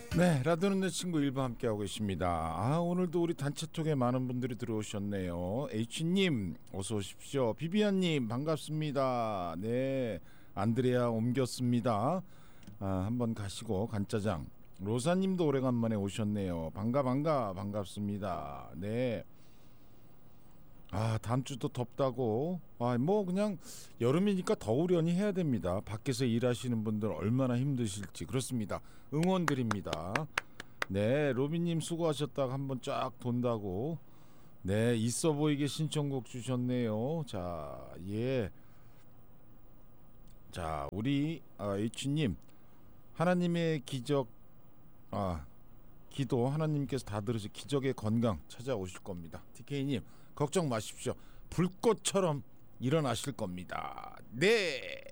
네, 라디오는 내 친구 일부 함께하고 있습니다. 오늘도 우리 단체톡에 많은 분들이 들어오셨네요. H님 어서 오십시오. 비비안님 반갑습니다. 네, 안드레아 옮겼습니다. 한번 가시고 간짜장. 로사님도 오래간만에 오셨네요. 반갑습니다. 네. 다음 주도 덥다고. 뭐 그냥 여름이니까 더우려니 해야 됩니다. 밖에서 일하시는 분들 얼마나 힘드실지. 그렇습니다. 응원드립니다. 네, 로비님 수고하셨다가 한번 쫙 돈다고. 네, 있어 보이게 신청곡 주셨네요. 자, 예. 자, 우리 H님 하나님의 기적 기도 하나님께서 다 들으시 기적의 건강 찾아오실 겁니다. TK님 걱정 마십시오. 불꽃처럼 일어나실 겁니다. 네.